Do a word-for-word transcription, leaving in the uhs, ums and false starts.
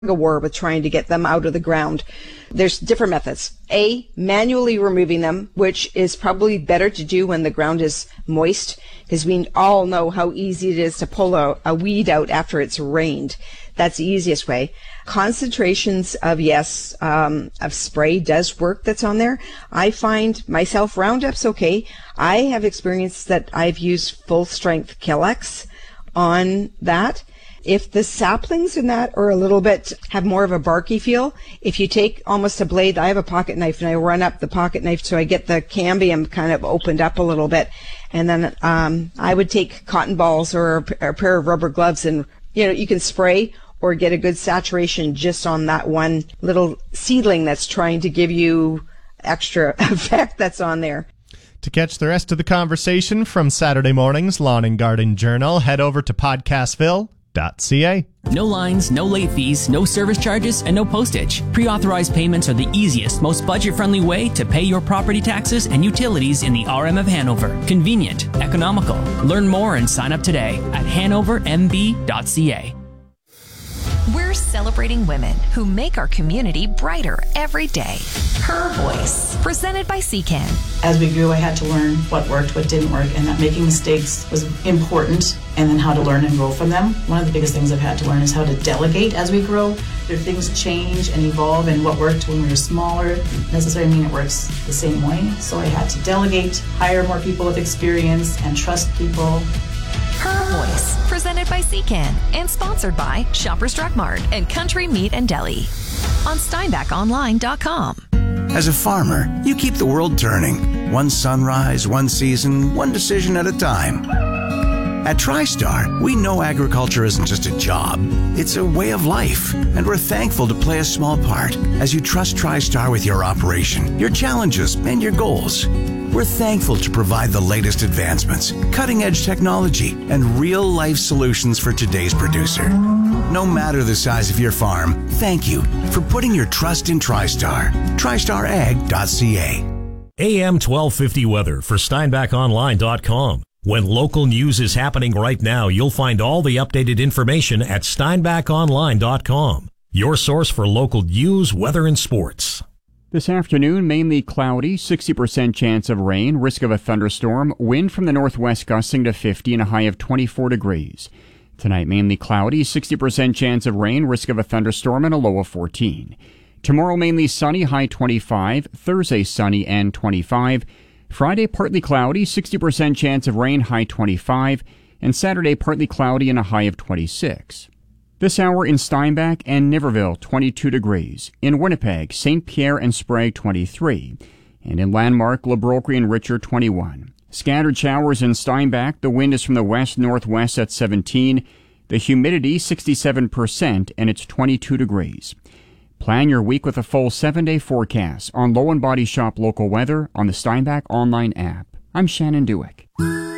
a war with trying to get them out of the ground. There's different methods. A, manually removing them, which is probably better to do when the ground is moist, because we all know how easy it is to pull a, a weed out after it's rained. That's the easiest way. Concentrations of, yes, um, of spray does work that's on there. I find myself, Roundup's okay. I have experienced that I've used full strength Killex on that. If the saplings in that are a little bit, have more of a barky feel, if you take almost a blade, I have a pocket knife and I run up the pocket knife so I get the cambium kind of opened up a little bit. And then um, I would take cotton balls or a, or a pair of rubber gloves and, you know, you can spray or get a good saturation just on that one little seedling that's trying to give you extra effect that's on there. To catch the rest of the conversation from Saturday morning's Lawn and Garden Journal, head over to podcastville dot c a. No lines, no late fees, no service charges, and no postage. Pre-authorized payments are the easiest, most budget-friendly way to pay your property taxes and utilities in the R M of Hanover. Convenient, economical. Learn more and sign up today at hanover m b dot c a. We're celebrating women who make our community brighter every day. Her Voice, presented by C C A N. As we grew, I had to learn what worked, what didn't work, and that making mistakes was important, and then how to learn and grow from them. One of the biggest things I've had to learn is how to delegate as we grow. There things change and evolve, and what worked when we were smaller doesn't necessarily mean it works the same way. So I had to delegate, hire more people with experience, and trust people. Her Voice, presented by C C A N and sponsored by Shoppers Drug Mart and Country Meat and Deli on steinbach online dot com. As a farmer, you keep the world turning. One sunrise, one season, one decision at a time. At TriStar, we know agriculture isn't just a job. It's a way of life, and we're thankful to play a small part as you trust TriStar with your operation, your challenges, and your goals. We're thankful to provide the latest advancements, cutting-edge technology, and real-life solutions for today's producer. No matter the size of your farm, thank you for putting your trust in TriStar. tri star ag dot c a. A M twelve fifty weather for steinbach online dot com. When local news is happening right now, you'll find all the updated information at steinbach online dot com. Your source for local news, weather, and sports. This afternoon, mainly cloudy, sixty percent chance of rain, risk of a thunderstorm, wind from the northwest gusting to fifty and a high of twenty-four degrees. Tonight, mainly cloudy, sixty percent chance of rain, risk of a thunderstorm, and a low of fourteen. Tomorrow, mainly sunny, high twenty-five. Thursday, sunny and twenty-five. Friday, partly cloudy, sixty percent chance of rain, high twenty-five. And Saturday, partly cloudy and a high of twenty-six. This hour in Steinbach and Niverville, twenty-two degrees. In Winnipeg, Saint Pierre and Sprague, twenty-three. And in Landmark, Le Brocquerie and Richer, twenty-one. Scattered showers in Steinbach. The wind is from the west-northwest at seventeen. The humidity, sixty-seven percent, and it's twenty-two degrees. Plan your week with a full seven-day forecast on Low and Body Shop local weather on the Steinbach online app. I'm Shannon Dewick.